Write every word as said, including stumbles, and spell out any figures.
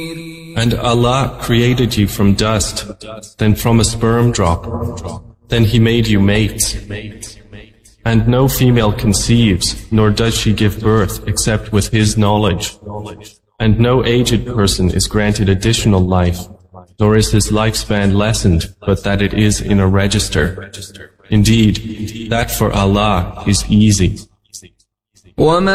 And Allah created you from dust, then from a sperm drop, then He made you mates. And no female conceives, nor does she give birth except with His knowledge. And no aged person is granted additional life, nor is his lifespan lessened, but that it is in a register. Indeed, that for Allah is easy.